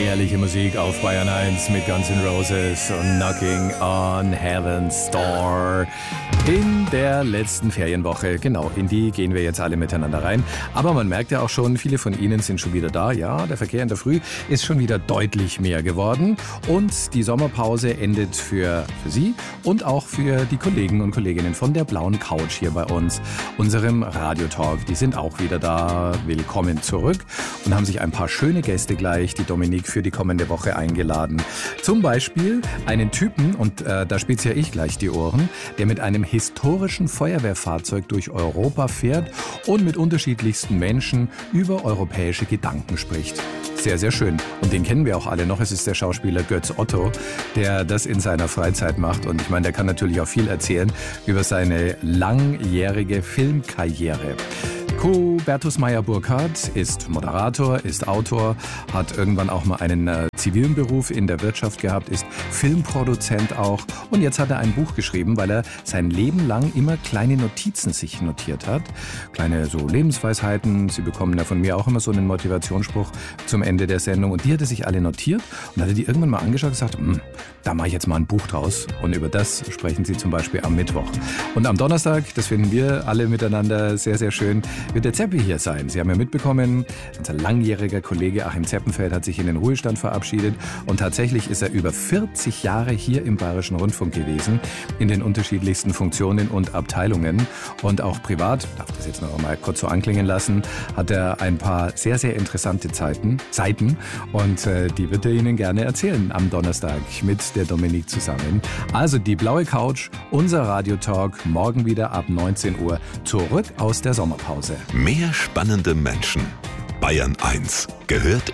Herrliche Musik auf Bayern 1 mit Guns N' Roses und Knocking on Heaven's Door. In der letzten Ferienwoche, genau, in die gehen wir jetzt alle miteinander rein. Aber man merkt ja auch schon, viele von Ihnen sind schon wieder da. Ja, der Verkehr in der Früh ist schon wieder deutlich mehr geworden. Und die Sommerpause endet für Sie und auch für die Kollegen und Kolleginnen von der blauen Couch hier bei uns, unserem Radiotalk. Die sind auch wieder da. Willkommen zurück und haben sich ein paar schöne Gäste gleich, die Dominique, für die kommende Woche eingeladen. Zum Beispiel einen Typen, und da spitze ja ich gleich die Ohren, der mit einem historischen Feuerwehrfahrzeug durch Europa fährt und mit unterschiedlichsten Menschen über europäische Gedanken spricht. Sehr, sehr schön. Und den kennen wir auch alle noch. Es ist der Schauspieler Götz Otto, der das in seiner Freizeit macht. Und ich meine, der kann natürlich auch viel erzählen über seine langjährige Filmkarriere. Hubertus Meyer-Burkhardt ist Moderator, ist Autor, hat irgendwann auch mal einen zivilen Beruf in der Wirtschaft gehabt, ist Filmproduzent auch. Und jetzt hat er ein Buch geschrieben, weil er sein Leben lang immer kleine Notizen sich notiert hat. Kleine so Lebensweisheiten. Sie bekommen ja von mir auch immer so einen Motivationsspruch zum Ende der Sendung. Und die hat er sich alle notiert und hat er die irgendwann mal angeschaut und gesagt, da mache ich jetzt mal ein Buch draus. Und über das sprechen Sie zum Beispiel am Mittwoch. Und am Donnerstag, das finden wir alle miteinander sehr, sehr schön, wird der Zeppi hier sein. Sie haben ja mitbekommen, unser langjähriger Kollege Achim Zeppenfeld hat sich in den Ruhestand verabschiedet und tatsächlich ist er über 40 Jahre hier im Bayerischen Rundfunk gewesen, in den unterschiedlichsten Funktionen und Abteilungen und auch privat, darf das jetzt noch mal kurz so anklingen lassen, hat er ein paar sehr, sehr interessante Seiten und die wird er Ihnen gerne erzählen am Donnerstag mit der Dominique zusammen. Also die blaue Couch, unser Radiotalk, morgen wieder ab 19 Uhr, zurück aus der Sommerpause. Mehr spannende Menschen. Bayern 1 gehört